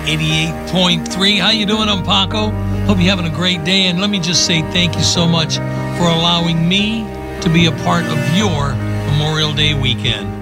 88.3. How you doing? I'm Paco. Hope you're having a great day. And let me just say thank you so much for allowing me to be a part of your Memorial Day weekend.